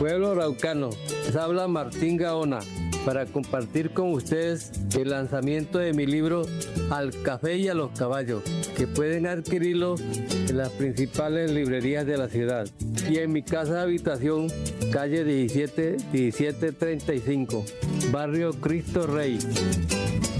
Pueblo Araucano, les habla Martín Gaona para compartir con ustedes el lanzamiento de mi libro Al Café y a los Caballos, que pueden adquirirlo en las principales librerías de la ciudad y en mi casa de habitación, calle 17, 1735, barrio Cristo Rey.